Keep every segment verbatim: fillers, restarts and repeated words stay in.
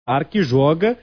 que joga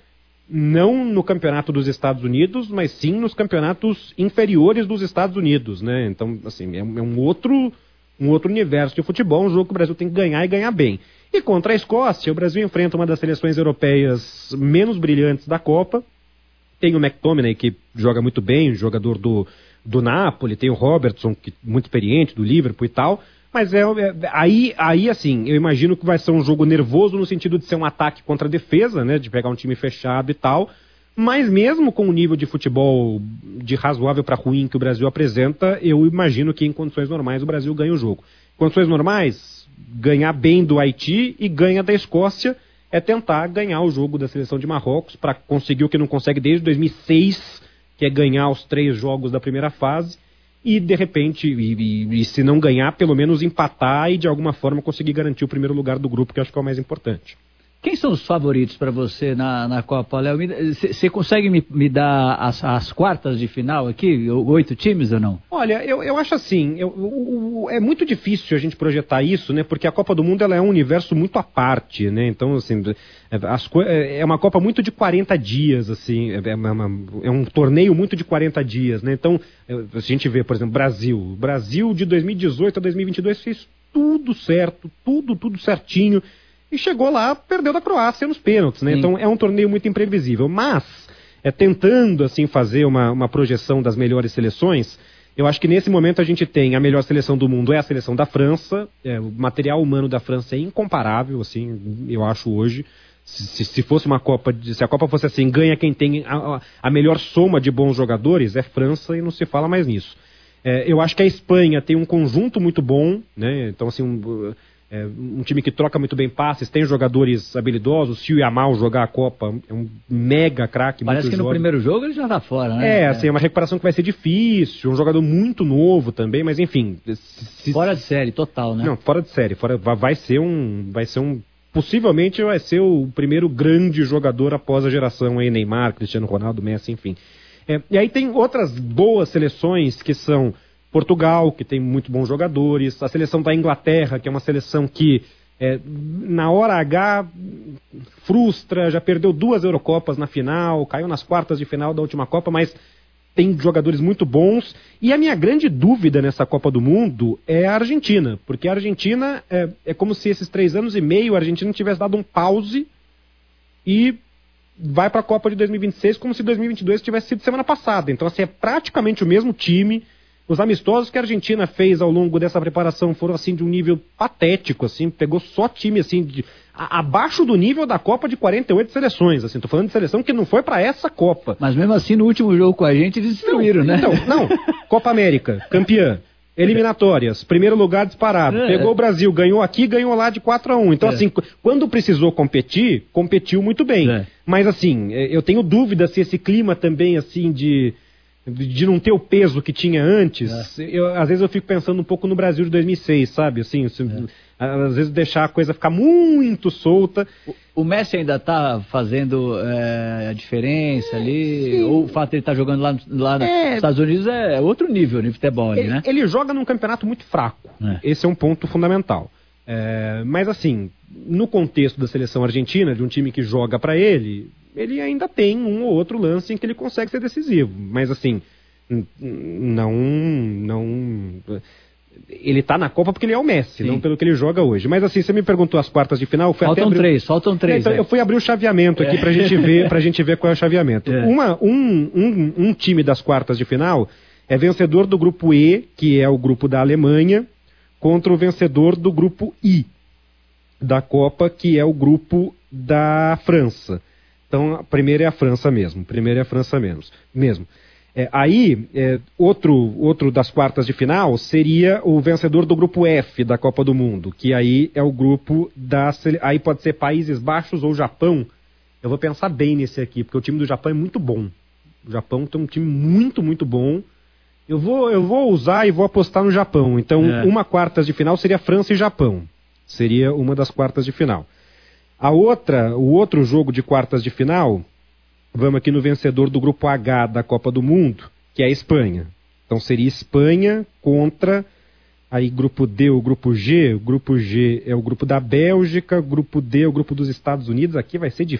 não no campeonato dos Estados Unidos, mas sim nos campeonatos inferiores dos Estados Unidos, né? Então, assim, é um, é um outro, um outro universo de futebol, um jogo que o Brasil tem que ganhar e ganhar bem. E contra a Escócia, o Brasil enfrenta uma das seleções europeias menos brilhantes da Copa. Tem o McTominay, que joga muito bem, jogador do, do Napoli, tem o Robertson, que muito experiente, do Liverpool e tal. Mas é, é, aí, aí, assim, eu imagino que vai ser um jogo nervoso no sentido de ser um ataque contra a defesa, né? De pegar um time fechado e tal. Mas mesmo com o nível de futebol de razoável para ruim que o Brasil apresenta, eu imagino que em condições normais o Brasil ganha o jogo. Em condições normais, ganhar bem do Haiti e ganha da Escócia é tentar ganhar o jogo da seleção de Marrocos para conseguir o que não consegue desde dois mil e seis, que é ganhar os três jogos da primeira fase. E, de repente, e, e, e se não ganhar, pelo menos empatar e, de alguma forma, conseguir garantir o primeiro lugar do grupo, que eu acho que é o mais importante. Quem são os favoritos para você na, na Copa, Léo? Você consegue me, me dar as, as quartas de final aqui? Oito times ou não? Olha, eu, eu acho assim, eu, eu, é muito difícil a gente projetar isso, né? Porque a Copa do Mundo ela é um universo muito à parte, né? Então, assim, as, é uma Copa muito de quarenta dias, assim, é, uma, é um torneio muito de quarenta dias, né? Então, a gente vê, por exemplo, Brasil. Brasil de dois mil e dezoito a dois mil e vinte e dois fez tudo certo, tudo, tudo certinho. E chegou lá, perdeu da Croácia nos pênaltis, né? Sim. Então é um torneio muito imprevisível. Mas, é, tentando assim fazer uma, uma projeção das melhores seleções, eu acho que nesse momento a gente tem a melhor seleção do mundo é a seleção da França. É, o material humano da França é incomparável, assim, eu acho hoje. Se, se fosse uma Copa, se a Copa fosse assim, ganha quem tem a, a melhor soma de bons jogadores, é França e não se fala mais nisso. É, eu acho que a Espanha tem um conjunto muito bom, né? Então assim, um, É um time que troca muito bem passes, tem jogadores habilidosos. Se o Yamal jogar a Copa, é um mega craque. Parece que no jovem. Primeiro jogo ele já tá fora, né? É, assim, é uma recuperação que vai ser difícil, um jogador muito novo também, mas enfim... Se... Fora de série, total, né? Não, fora de série, fora... vai ser um... Vai ser um... Possivelmente vai ser o primeiro grande jogador após a geração aí, Neymar, Cristiano Ronaldo, Messi, enfim. É, e aí tem outras boas seleções que são... Portugal, que tem muito bons jogadores, a seleção da Inglaterra, que é uma seleção que é, na hora H frustra, já perdeu duas Eurocopas na final, caiu nas quartas de final da última Copa, mas tem jogadores muito bons. E a minha grande dúvida nessa Copa do Mundo é a Argentina, porque a Argentina é, é como se esses três anos e meio a Argentina tivesse dado um pause e vai para a Copa de dois mil e vinte e seis como se dois mil e vinte e dois tivesse sido semana passada. Então assim, é praticamente o mesmo time. Os amistosos que a Argentina fez ao longo dessa preparação foram assim de um nível patético, assim, pegou só time assim de, a, abaixo do nível da Copa de quarenta e oito seleções, assim, tô falando de seleção que não foi para essa Copa. Mas mesmo assim no último jogo com a gente eles destruíram, não, né? Então, não, Copa América, campeã, eliminatórias, primeiro lugar disparado, é. Pegou o Brasil, ganhou aqui, ganhou lá de quatro a um. Então é. assim, quando precisou competir, competiu muito bem. É. Mas assim, eu tenho dúvida se esse clima também assim de de não ter o peso que tinha antes, é. eu, às vezes eu fico pensando um pouco no Brasil de dois mil e seis, sabe? Assim, se, é. Às vezes deixar a coisa ficar muito solta. O, o Messi ainda está fazendo é, a diferença ali? Sim. Ou o fato de ele estar tá jogando lá, lá é. nos Estados Unidos é outro nível de futebol ali, ele, né? Ele joga num campeonato muito fraco. É. Esse é um ponto fundamental. É, mas assim, no contexto da seleção argentina, de um time que joga para ele, ele ainda tem um ou outro lance em que ele consegue ser decisivo. Mas assim, não... não ele tá na Copa porque ele é o Messi, Sim. não pelo que ele joga hoje. Mas assim, você me perguntou as quartas de final... Foi faltam até abrir... três, faltam três. Então, é. Eu fui abrir o chaveamento aqui é. pra, gente ver, pra gente ver qual é o chaveamento. É. Uma, um, um, um time das quartas de final é vencedor do grupo E, que é o grupo da Alemanha, contra o vencedor do grupo I da Copa, que é o grupo da França. Então, a primeira é a França mesmo. Primeira é a França menos, mesmo. É, aí, é, outro, outro das quartas de final seria o vencedor do grupo F da Copa do Mundo, que aí é o grupo da... Aí pode ser Países Baixos ou Japão. Eu vou pensar bem nesse aqui, porque o time do Japão é muito bom. O Japão tem um time muito, muito bom. Eu vou, eu vou usar e vou apostar no Japão. Então, é. uma quartas de final seria França e Japão. Seria uma das quartas de final. A outra, o outro jogo de quartas de final, vamos aqui no vencedor do grupo H da Copa do Mundo, que é a Espanha. Então seria Espanha contra, aí grupo D, o grupo G. O grupo G é o grupo da Bélgica, o grupo D é o grupo dos Estados Unidos. Aqui vai ser difícil.